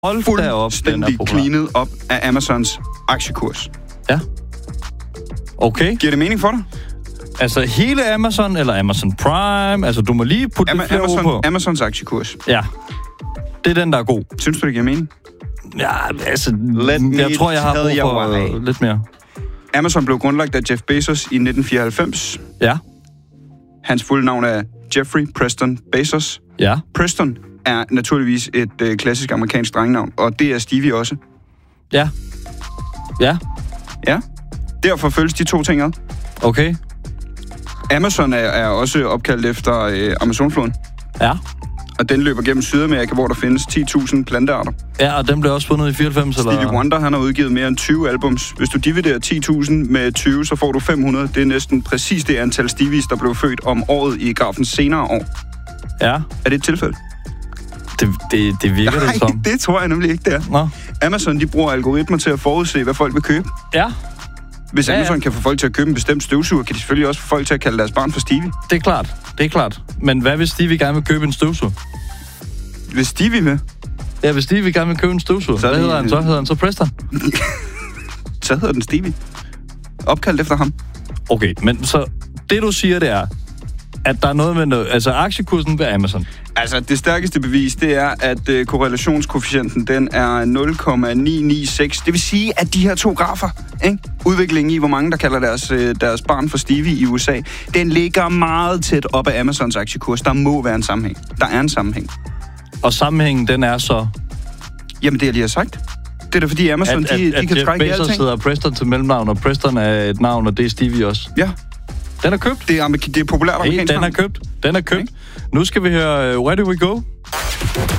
fuldstændig cleanet op af Amazons aktiekurs. Ja. Okay. Giver det mening for dig? Altså hele Amazon, eller Amazon Prime? Altså, du må lige putte lidt flere ord på. Amazons aktiekurs. Ja. Det er den, der er god. Synes du, det giver mening? Ja, altså... Jeg tror, jeg har brug for lidt mere. Amazon blev grundlagt af Jeff Bezos i 1994. Ja. Hans fulde navn er Jeffrey Preston Bezos. Ja. Preston er naturligvis et klassisk amerikansk drengenavn, og det er Stevie også. Ja. Ja. Ja. Derfor følges de to ting ad. Okay. Amazon er også opkaldt efter Amazonfloden. Ja. Og den løber gennem Sydamerika, hvor der findes 10.000 plantearter. Ja, og den blev også fundet i 94, eller? Stevie Wonder, han har udgivet mere end 20 albums. Hvis du dividerer 10.000 med 20, så får du 500. Det er næsten præcis det antal Stevies, der blev født om året i grafens senere år. Ja. Er det et tilfælde? Det virker det som. Nej, det tror jeg nemlig ikke, det er. Nå. Amazon, de bruger algoritmer til at forudse, hvad folk vil købe. Ja. Hvis Amazon kan få folk til at købe en bestemt støvsuger, kan de selvfølgelig også få folk til at kalde deres barn for Stevie. Det er klart. Men hvad hvis Stevie gerne vil købe en støvsuger? Hvis Stevie vil? Ja, hvis Stevie gerne vil købe en støvsuger. Hvad hedder han så? Hedder han så Preston? Så hedder den Stevie. Opkaldt efter ham. Okay, men så det du siger, det er, at der er noget med noget, altså aktiekursen ved Amazon. Altså, det stærkeste bevis, det er, at korrelationskoefficienten, den er 0,996. Det vil sige, at de her to grafer, ikke? Udviklingen i, hvor mange der kalder deres barn for Stevie i USA, den ligger meget tæt op af Amazons aktiekurs. Der må være en sammenhæng. Der er en sammenhæng. Og sammenhængen, den er så... Jamen, det jeg lige har sagt. Det er da fordi Amazon, de kan trække Jeff Bezos hedder Preston til mellemnavn, og Preston er et navn, og det er Stevie også. Ja. Den er købt. Det er populært amerikansk. Den er købt. Nu skal vi høre Where Do We Go?